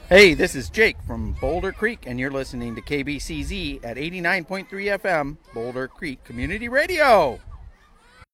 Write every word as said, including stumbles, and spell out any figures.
Hey, this is Jake from Boulder Creek, and you're listening to K B C Z at eighty-nine point three F M, Boulder Creek Community Radio.